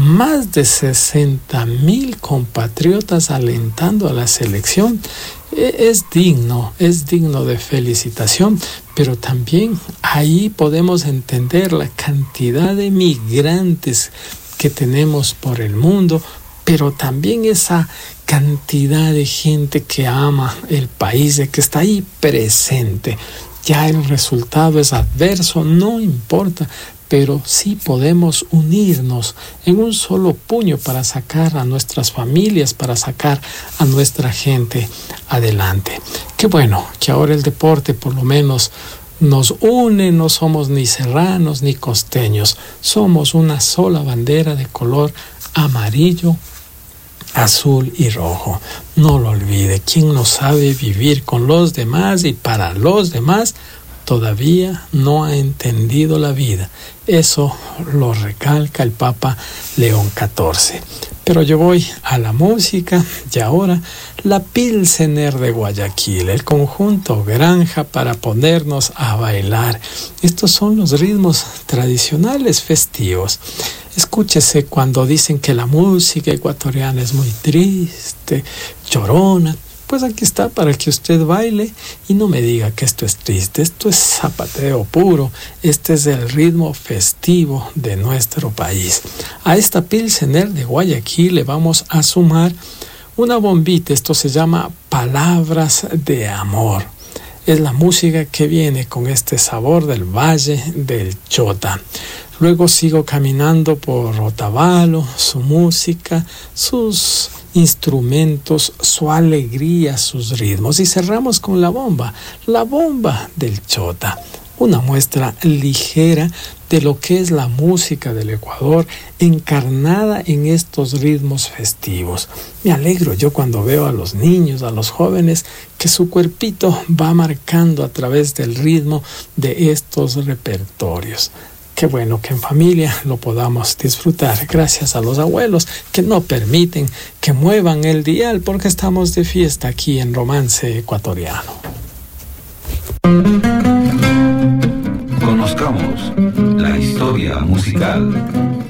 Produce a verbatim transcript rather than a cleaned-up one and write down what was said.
más de sesenta mil compatriotas alentando a la selección. Es digno, es digno de felicitación, pero también ahí podemos entender la cantidad de migrantes que tenemos por el mundo, pero también esa cantidad de gente que ama el país, de que está ahí presente. Ya el resultado es adverso, no importa, pero sí podemos unirnos en un solo puño para sacar a nuestras familias, para sacar a nuestra gente adelante. Qué bueno que ahora el deporte por lo menos nos une, no somos ni serranos ni costeños, somos una sola bandera de color amarillo, azul y rojo. No lo olvide, quien no sabe vivir con los demás y para los demás, todavía no ha entendido la vida. Eso lo recalca el Papa León catorce. Pero yo voy a la música y ahora la Pilsener de Guayaquil, el conjunto Granja, para ponernos a bailar. Estos son los ritmos tradicionales festivos. Escúchese cuando dicen que la música ecuatoriana es muy triste, llorona. Pues aquí está para que usted baile y no me diga que esto es triste. Esto es zapateo puro. Este es el ritmo festivo de nuestro país. A esta Pilsener de Guayaquil le vamos a sumar una bombita. Esto se llama Palabras de Amor. Es la música que viene con este sabor del Valle del Chota. Luego sigo caminando por Otavalo, su música, sus instrumentos, su alegría, sus ritmos. Y cerramos con la bomba, la bomba del Chota. Una muestra ligera de lo que es la música del Ecuador encarnada en estos ritmos festivos. Me alegro yo cuando veo a los niños, a los jóvenes, que su cuerpito va marcando a través del ritmo de estos repertorios. Qué bueno que en familia lo podamos disfrutar, gracias a los abuelos que no permiten que muevan el dial porque estamos de fiesta aquí en Romance Ecuatoriano. Conozcamos la historia musical.